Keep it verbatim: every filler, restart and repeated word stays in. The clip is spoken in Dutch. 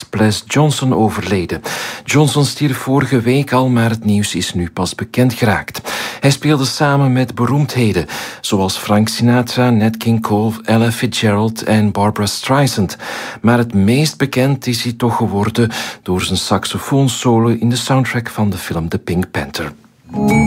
Blas Johnson overleden. Johnson stierf vorige week al, maar het nieuws is nu pas bekend geraakt. Hij speelde samen met beroemdheden, zoals Frank Sinatra, Nat King Cole, Ella Fitzgerald en Barbra Streisand. Maar het meest bekend is hij toch geworden door zijn saxofoonsolo in de soundtrack van de film The Pink Panther.